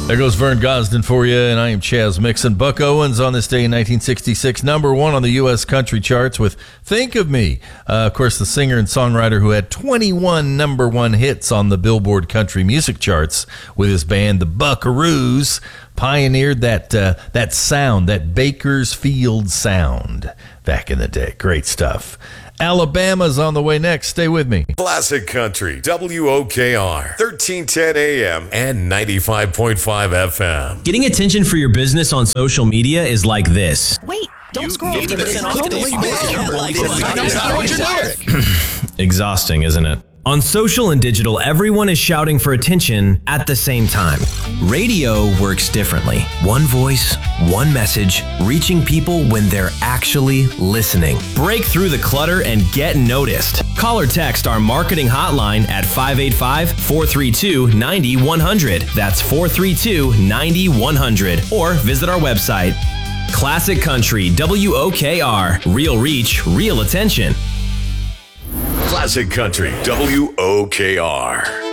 There goes Vern Gosdin for you, and I am Chaz Mixon. Buck Owens on this day in 1966, number one on the U.S. country charts with Think of Me. Of course, the singer and songwriter who had 21 number one hits on the Billboard country music charts with his band, the Buckaroos, pioneered that sound, that Bakersfield sound back in the day. Great stuff. Alabama's on the way next. Stay with me. Classic Country, WOKR, 1310 AM and 95.5 FM. Getting attention for your business on social media is like this. Wait, don't scroll. Exhausting, isn't it? On social and digital, everyone is shouting for attention at the same time. Radio works differently. One voice, one message, reaching people when they're actually listening. Break through the clutter and get noticed. Call or text our marketing hotline at 585-432-9100. That's 432-9100. Or visit our website. Classic Country, WOKR. Real reach, real attention. Classic Country, WOKR.